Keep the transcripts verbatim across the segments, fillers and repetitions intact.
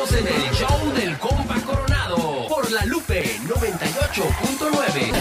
Estamos en el show del compa Coronado por La Lupe noventa y ocho punto nueve.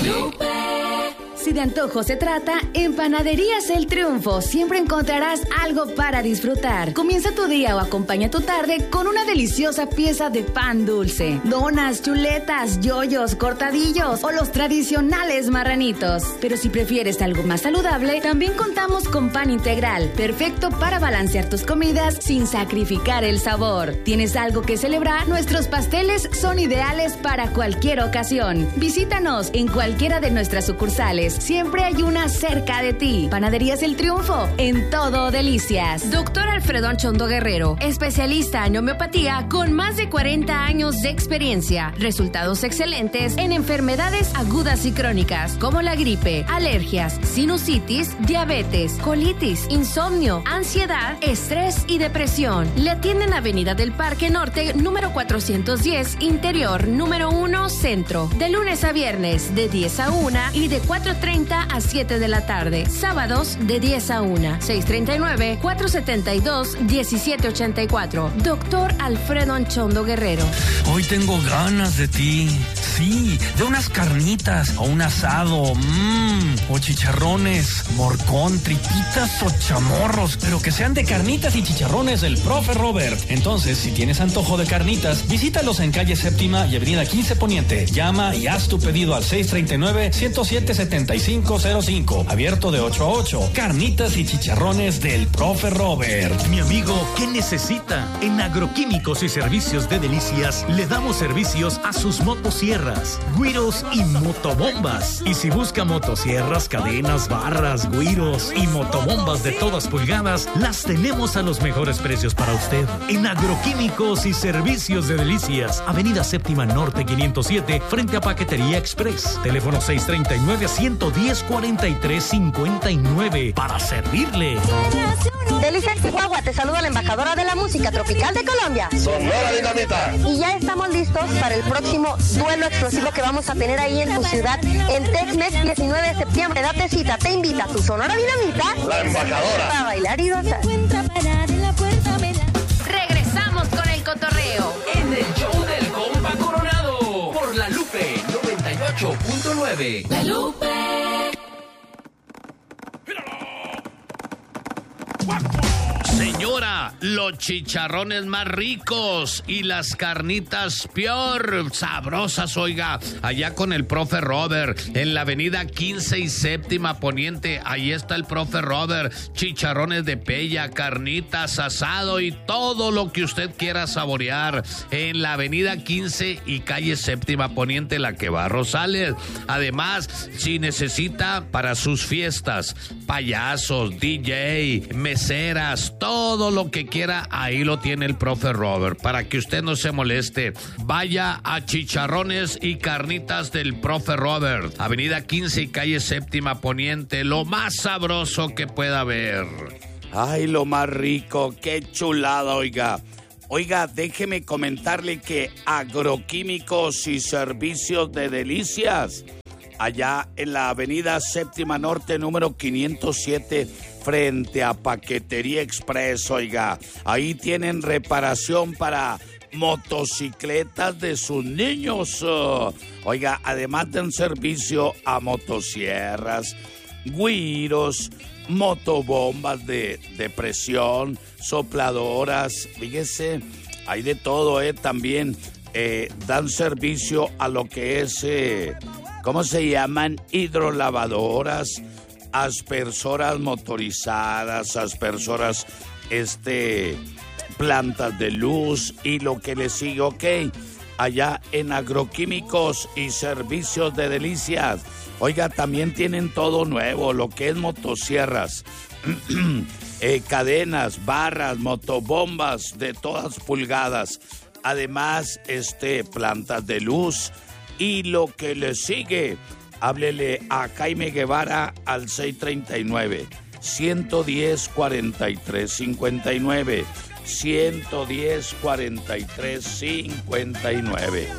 Si de antojo se trata, en Panaderías El Triunfo siempre encontrarás algo para disfrutar. Comienza tu día o acompaña tu tarde con una deliciosa pieza de pan dulce. Donas, chuletas, yoyos, cortadillos o los tradicionales marranitos. Pero si prefieres algo más saludable, también contamos con pan integral, perfecto para balancear tus comidas sin sacrificar el sabor. ¿Tienes algo que celebrar? Nuestros pasteles son ideales para cualquier ocasión. Visítanos en cualquiera de nuestras sucursales. Siempre hay una cerca de ti. Panaderías El Triunfo, en todo delicias. Doctor Alfredo Anchondo Guerrero, especialista en homeopatía con más de cuarenta años de experiencia. Resultados excelentes en enfermedades agudas y crónicas como la gripe, alergias, sinusitis, diabetes, colitis, insomnio, ansiedad, estrés y depresión. Le atienden Avenida del Parque Norte, número cuatrocientos diez, Interior, número uno, Centro. De lunes a viernes, de diez a una y de cuatro treinta a siete de la tarde. Sábados de diez a una. seis tres nueve, cuatro siete dos, uno siete ocho cuatro. Doctor Alfredo Anchondo Guerrero. Hoy tengo ganas de ti. Sí, de unas carnitas o un asado. Mmm, o chicharrones, morcón, tripitas o chamorros. Pero que sean de carnitas y chicharrones del profe Robert. Entonces, si tienes antojo de carnitas, visítalos en calle Séptima y avenida quince Poniente. Llama y haz tu pedido al seis tres nueve, uno cero siete, siete cinco cero cinco. Abierto de ocho a ocho. Carnitas y chicharrones del profe Robert. Mi amigo, ¿qué necesita? En Agroquímicos y Servicios de Delicias le damos servicios a sus motosierras, güiros y motobombas. Y si busca motosierras, cadenas, barras, güiros y motobombas de todas pulgadas, las tenemos a los mejores precios para usted. En Agroquímicos y Servicios de Delicias, Avenida Séptima Norte quinientos siete, frente a Paquetería Express. Teléfono seis tres nueve, uno uno cero, cuatro tres cinco nueve para servirle. Delicias Chihuahua, te saluda la embajadora de la música tropical de Colombia, Sonora Dinamita. Y ya estamos listos para el próximo duelo explosivo que vamos a tener ahí en tu ciudad, en Tecmex, diecinueve de septiembre. Date cita, te invita a tu Sonora Dinamita, la embajadora, para bailar y gozar. Regresamos con el cotorreo en el show del compa Coronado por La Lupe noventa y ocho punto nueve. La Lupe. Señora, los chicharrones más ricos y las carnitas peor sabrosas, oiga, allá con el profe Robert, en la avenida quince y séptima Poniente, ahí está el profe Robert, chicharrones de pella, carnitas, asado y todo lo que usted quiera saborear, en la avenida quince y calle séptima Poniente, la que va a Rosales. Además, si necesita para sus fiestas, payasos, D J, meseras, todo lo que quiera, ahí lo tiene el profe Robert, para que usted no se moleste. Vaya a Chicharrones y Carnitas del profe Robert, avenida quince y calle séptima Poniente, lo más sabroso que pueda haber. Ay, lo más rico, qué chulada, oiga. Oiga, déjeme comentarle que Agroquímicos y Servicios de Delicias, allá en la avenida Séptima Norte, número quinientos siete, frente a Paquetería Express, oiga. Ahí tienen reparación para motocicletas de sus niños. Oiga, además dan servicio a motosierras, güiros, motobombas de, de presión, sopladoras, fíjese, hay de todo, eh, también eh, dan servicio a lo que es, eh, ¿cómo se llaman? Hidrolavadoras, aspersoras motorizadas, aspersoras, este, plantas de luz y lo que le sigue, ok, allá en Agroquímicos y Servicios de Delicias. Oiga, también tienen todo nuevo, lo que es motosierras, eh, cadenas, barras, motobombas de todas pulgadas. Además, este, plantas de luz y lo que le sigue. Háblele a Jaime Guevara al seis tres nueve, uno uno cero, cuatro tres cinco nueve. uno uno cero, cuatro tres cinco nueve.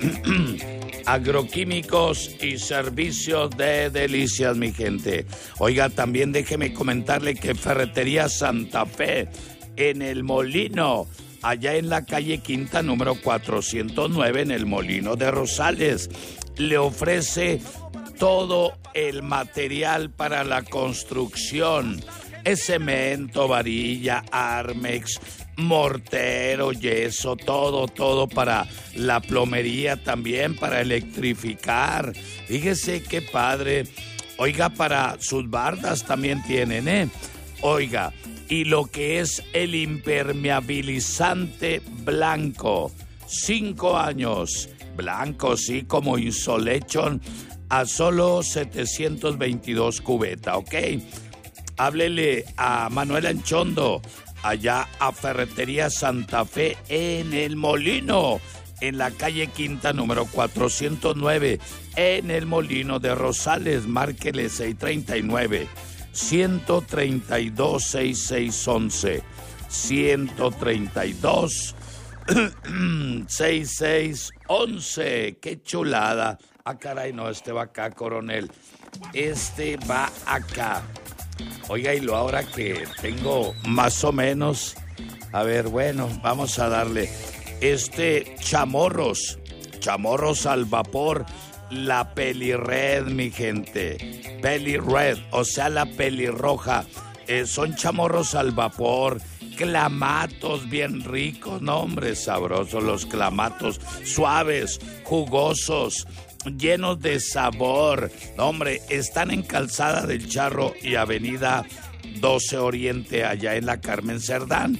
Agroquímicos y Servicios de Delicias, mi gente. Oiga, también déjeme comentarle que Ferretería Santa Fe, en El Molino, allá en la calle Quinta, número cuatrocientos nueve, en el Molino de Rosales. Le ofrece todo el material para la construcción. Es cemento, varilla, armex, mortero, yeso, todo, todo para la plomería también, para electrificar. Fíjese qué padre. Oiga, para sus bardas también tienen, ¿eh? Oiga, y lo que es el impermeabilizante blanco, cinco años, blanco, sí, como Insolation, a solo setecientos veintidós cubeta, ¿ok? Háblele a Manuel Anchondo, allá a Ferretería Santa Fe en El Molino, en la calle Quinta, número cuatrocientos nueve, en El Molino de Rosales. Márquele seis tres nueve, uno tres dos, seis seis once, uno tres dos, seis seis once. ¡Qué chulada! Ah, caray, no, este va acá, coronel. Este va acá. Oiga, y lo ahora que tengo más o menos, a ver, bueno, vamos a darle este chamorros, chamorros al vapor, la pelirred, mi gente, pelirred, o sea, la pelirroja, eh, son chamorros al vapor, clamatos bien ricos, no, hombre, sabrosos los clamatos, suaves, jugosos, llenos de sabor. No, hombre, están en Calzada del Charro y Avenida doce Oriente, allá en la Carmen Cerdán.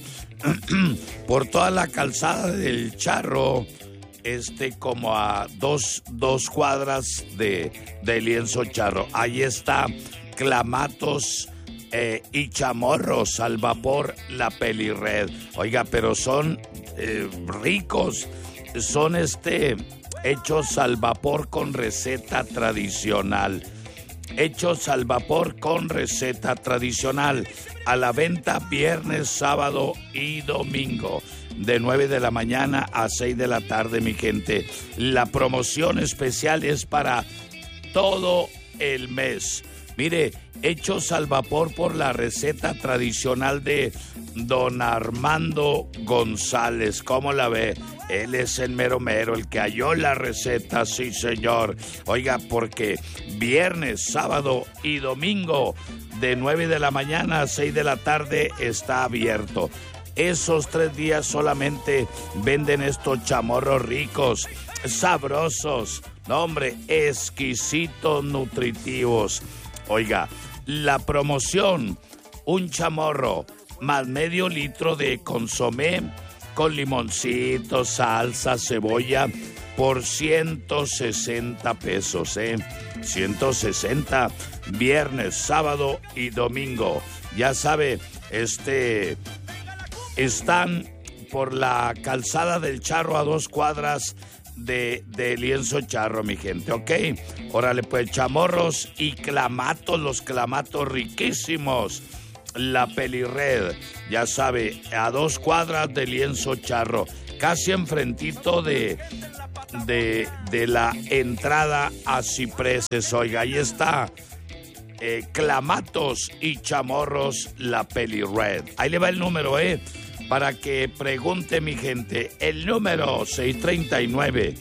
Por toda la Calzada del Charro, este, como a dos, dos cuadras de, de Lienzo Charro. Ahí está clamatos eh, y chamorros al vapor, la pelirred. Oiga, pero son eh, ricos, son este... hechos al vapor con receta tradicional. Hechos al vapor con receta tradicional. A la venta viernes, sábado y domingo. De nueve de la mañana a seis de la tarde, mi gente. La promoción especial es para todo el mes. Mire, hechos al vapor por la receta tradicional de don Armando González. ¿Cómo la ve? Él es el mero mero, el que halló la receta, sí señor. Oiga, porque viernes, sábado y domingo, de nueve de la mañana a seis de la tarde, está abierto. Esos tres días solamente venden estos chamorros ricos, sabrosos, no hombre, exquisitos, nutritivos. Oiga, la promoción, un chamorro más medio litro de consomé con limoncito, salsa, cebolla por ciento sesenta pesos, ¿eh? ciento sesenta, viernes, sábado y domingo. Ya sabe, este, están por la Calzada del Charro a dos cuadras de, de Lienzo Charro, mi gente, ¿ok? Órale, pues, chamorros y clamatos, los clamatos riquísimos. La pelirred, ya sabe, a dos cuadras de Lienzo Charro, casi enfrentito de, de, de la entrada a Cipreses. Oiga, ahí está, eh, clamatos y chamorros, la pelirred. Ahí le va el número, ¿eh? Para que pregunte, mi gente, el número seis tres nueve,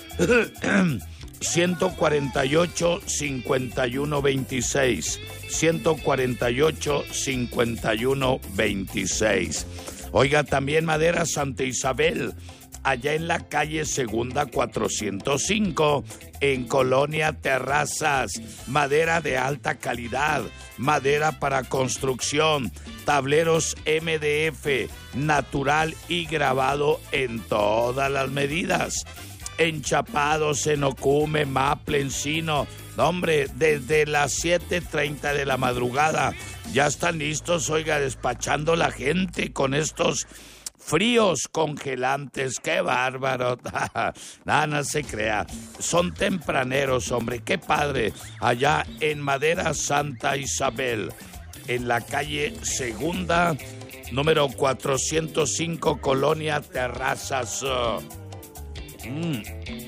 uno cuatro ocho, cinco uno dos seis, uno cuatro ocho, cinco uno dos seis. Oiga, también Madera Santa Isabel, allá en la calle Segunda cuatrocientos cinco, en Colonia Terrazas. Madera de alta calidad, madera para construcción, tableros M D F, natural y grabado en todas las medidas. Enchapados, enocume, maple, encino. No, hombre, desde las siete treinta de la madrugada ya están listos, oiga, despachando la gente con estos fríos congelantes. ¡Qué bárbaro! Nada, no se crea. Son tempraneros, hombre, qué padre. Allá en Madera Santa Isabel, en la calle Segunda, número cuatrocientos cinco, Colonia Terrazas. Mm.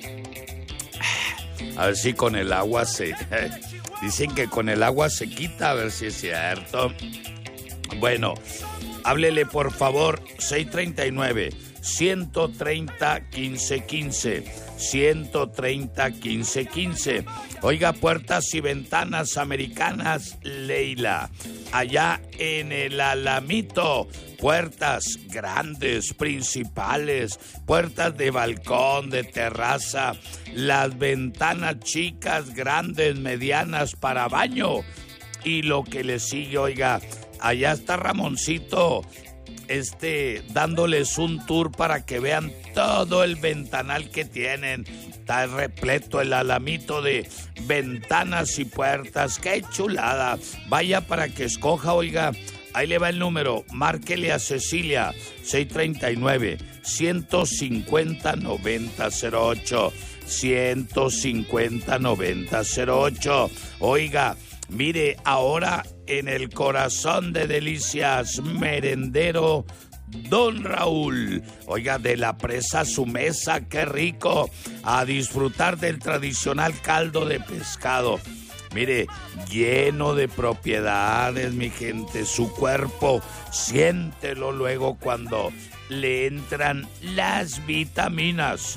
A ver si con el agua se... Dicen que con el agua se quita, a ver si es cierto. Bueno, Háblele por favor seis treinta y nueve, ciento treinta, quince quince, ciento treinta, quince quince. Oiga, puertas y ventanas americanas Leila, allá en el Alamito, puertas grandes, principales, puertas de balcón, de terraza, las ventanas chicas, grandes, medianas para baño y lo que le sigue. Oiga, allá está Ramoncito, este, dándoles un tour para que vean todo el ventanal que tienen. Está repleto el Alamito de ventanas y puertas. ¡Qué chulada! Vaya para que escoja, oiga. Ahí le va el número. Márquele a Cecilia, seis treinta y nueve, ciento cincuenta, noventa cero ocho. ciento cincuenta, noventa cero ocho. Oiga, mire, ahora en el corazón de Delicias Merendero Don Raúl. Oiga, de la presa a su mesa, qué rico. A disfrutar del tradicional caldo de pescado. Mire, lleno de propiedades, mi gente. Su cuerpo, siéntelo luego cuando le entran las vitaminas,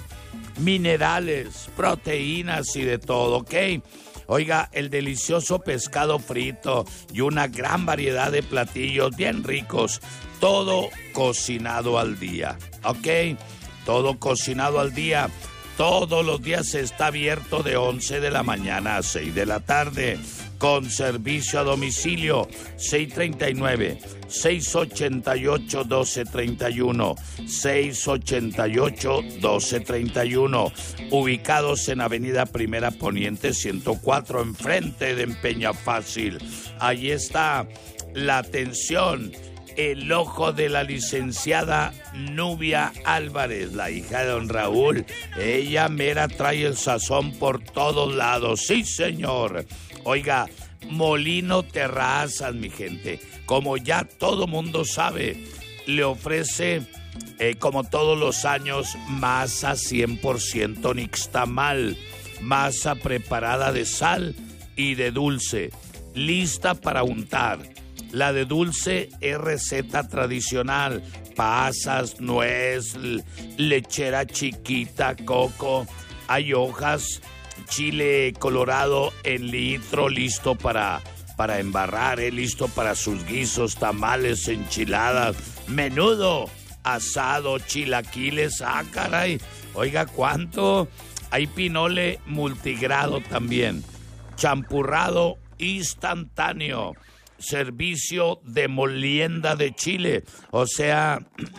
minerales, proteínas y de todo, ¿ok? Oiga, el delicioso pescado frito y una gran variedad de platillos bien ricos. Todo cocinado al día, ¿ok? Todo cocinado al día. Todos los días está abierto de once de la mañana a seis de la tarde. Con servicio a domicilio, seis treinta y nueve, seis ochenta y ocho, doce treinta y uno, seis ochenta y ocho, doce treinta y uno, ubicados en Avenida Primera Poniente ciento cuatro, enfrente de Empeña Fácil. Ahí está la atención, el ojo de la licenciada Nubia Álvarez, la hija de don Raúl. Ella mera trae el sazón por todos lados, sí señor. Oiga, Molino Terrazas, mi gente, como ya todo mundo sabe, le ofrece, eh, como todos los años, masa cien por ciento nixtamal, masa preparada de sal y de dulce, lista para untar. La de dulce es receta tradicional, pasas, nuez, lechera chiquita, coco, hay hojas, chile colorado en litro, listo para, para embarrar, eh, listo para sus guisos, tamales, enchiladas, menudo, asado, chilaquiles, ah, caray, oiga, ¿cuánto? Hay pinole multigrado también, champurrado instantáneo, servicio de molienda de chile, o sea,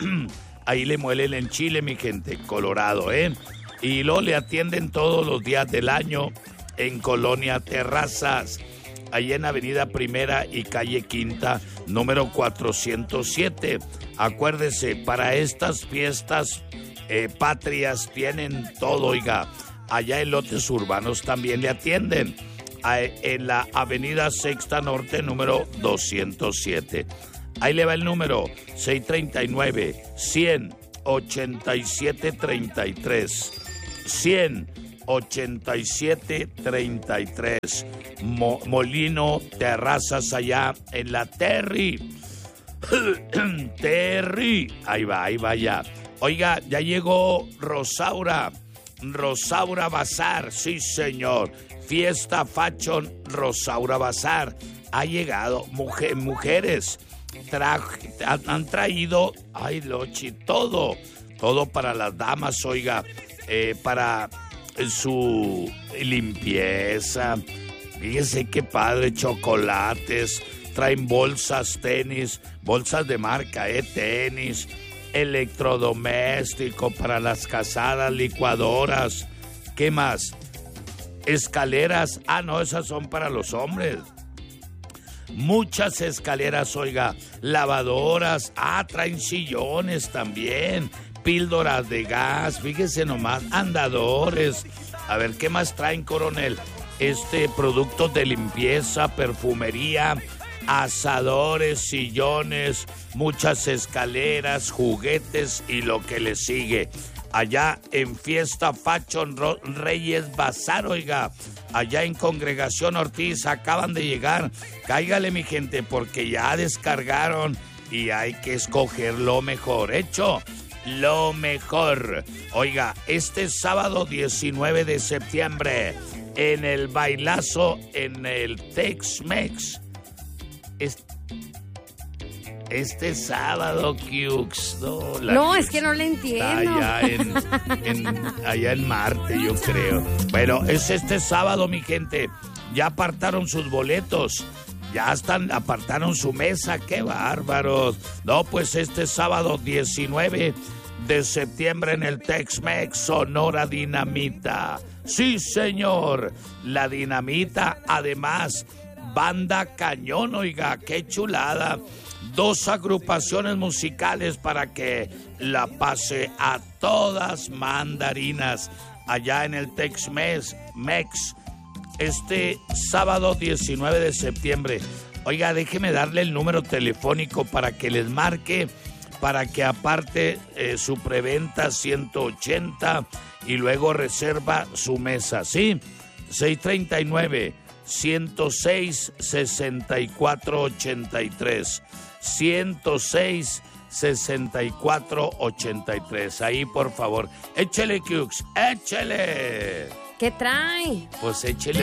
ahí le muelen en chile, mi gente, colorado, ¿eh? Y luego le atienden todos los días del año en Colonia Terrazas, ahí en Avenida Primera y Calle Quinta, número cuatrocientos siete. Acuérdese, para estas fiestas eh, patrias tienen todo, oiga. Allá en lotes urbanos también le atienden, a, en la Avenida Sexta Norte, número doscientos siete. Ahí le va el número, seis treinta y nueve, cien, ochenta y siete treinta y tres. cien, ochenta y siete treinta y tres. Mo, Molino Terrazas, allá en la Terry. Terry. Ahí va, ahí va ya. Oiga, ya llegó Rosaura. Rosaura Bazar, sí señor. Fiesta Fashion Rosaura Bazar. Ha llegado. Mujer, mujeres tra, han traído, ay Lochi, todo. Todo para las damas, oiga. Eh, para su limpieza, fíjese qué padre, chocolates, traen bolsas, tenis, bolsas de marca, eh, tenis, electrodoméstico para las casadas, licuadoras, ¿qué más? Escaleras, ah no, esas son para los hombres. Muchas escaleras, oiga, lavadoras, ah, traen sillones también, píldoras de gas, fíjese nomás, andadores. A ver, ¿qué más traen, coronel? Este, productos de limpieza, perfumería, asadores, sillones, muchas escaleras, juguetes y lo que le sigue. Allá en Fiesta Fashion Reyes Bazar, oiga, allá en Congregación Ortiz, acaban de llegar. Cáigale, mi gente, porque ya descargaron y hay que escoger lo mejor. Hecho, lo mejor. Oiga, este sábado diecinueve de septiembre, en el bailazo en el Tex-Mex. Este, este sábado, Cukes. No, la no Cukes es que no le entiendo. Allá en, en, allá en Marte, yo creo. Bueno, es este sábado, mi gente. Ya apartaron sus boletos. Ya están, apartaron su mesa. ¡Qué bárbaros! No, pues este sábado diecinueve de septiembre en el Tex-Mex, Sonora Dinamita. Sí, señor. La Dinamita, además, Banda Cañón, oiga, qué chulada. Dos agrupaciones musicales para que la pase a todas mandarinas allá en el Tex-Mex, Mex, este sábado diecinueve de septiembre. Oiga, déjeme darle el número telefónico para que les marque, para que aparte eh, su preventa ciento ochenta y luego reserva su mesa, ¿sí? seis treinta y nueve, ciento seis, sesenta y cuatro ochenta y tres. ciento seis, sesenta y cuatro ochenta y tres. Ahí, por favor, échele, Cukes, échele. ¿Qué trae? Pues échele